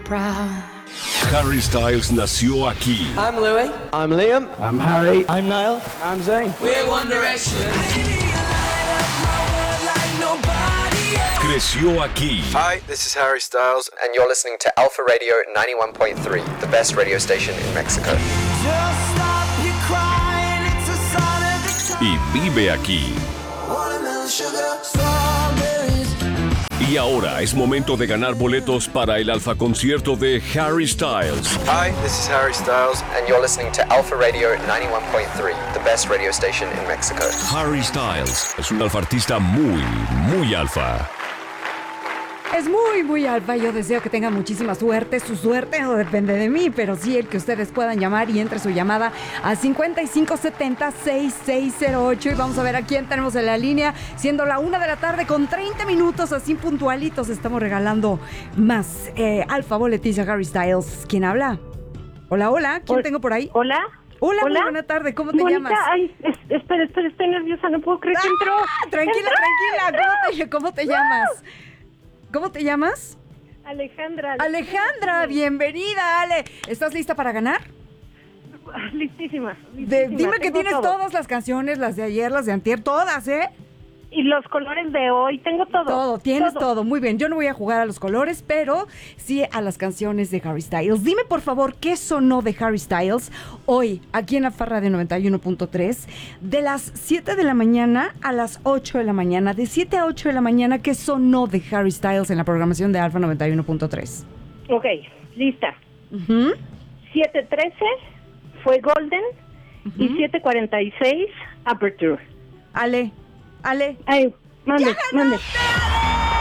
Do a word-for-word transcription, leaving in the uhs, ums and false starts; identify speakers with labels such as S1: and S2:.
S1: proud.
S2: Harry Styles nació aquí.
S3: I'm Louis.
S4: I'm Liam.
S5: I'm Harry.
S4: I'm Niall.
S5: I'm Zayn.
S3: We're One Direction.
S2: Creció aquí.
S6: Hi, this is Harry Styles, and you're listening to Alpha Radio ninety-one point three, the best radio station in Mexico.
S2: Y vive aquí. Y ahora es momento de ganar boletos para el Alfa Concierto de Harry Styles.
S6: Hi, this is Harry Styles, and you're listening to Alpha Radio ninety-one point three, the best radio station in Mexico.
S2: Harry Styles es un alfa artista muy, muy alfa.
S7: Es muy, muy alfa. Yo deseo que tengan muchísima suerte. Su suerte no depende de mí, pero sí el que ustedes puedan llamar y entre su llamada al cincuenta y cinco setenta, sesenta y seis cero ocho. Y vamos a ver a quién tenemos en la línea. Siendo la una de la tarde con treinta minutos, así puntualitos, estamos regalando más eh, alfa boletilla Harry Styles. ¿Quién habla? Hola, hola. ¿Quién
S8: Hol-
S7: tengo por ahí?
S8: Hola.
S7: Hola,
S8: Hola.
S7: muy buena tarde. ¿Cómo te
S8: Mónica,
S7: llamas?
S8: ay, es- espera, espera, estoy nerviosa, no puedo creer que entró.
S7: ¡Ah! Tranquila,
S8: ¡Entró!
S7: tranquila. ¿Cómo te, cómo te llamas? ¿Cómo te llamas?
S8: Alejandra.
S7: Alejandra, bienvenida, Ale. ¿Estás lista para ganar?
S8: Listísima.
S7: De-
S8: listísima,
S7: dime que
S8: tengo
S7: tienes
S8: todo.
S7: todas las canciones, las de ayer, las de antier, todas, ¿eh?
S8: Y los colores de hoy, tengo todo.
S7: Todo, tienes todo. Muy bien, yo no voy a jugar a los colores, pero sí a las canciones de Harry Styles. Dime, por favor, ¿qué sonó de Harry Styles hoy, aquí en la Farra de noventa y uno punto tres, de las siete de la mañana a las ocho de la mañana? De siete a ocho de la mañana, ¿qué sonó de Harry Styles en la programación de Alfa noventa y uno punto tres?
S8: Ok, lista.
S7: Uh-huh.
S8: siete trece fue Golden y siete cuarenta y seis Aperture.
S7: Ale, Ale.
S8: Ay, mande,
S7: ¡Ya
S8: mande.
S7: ganaste, Ale!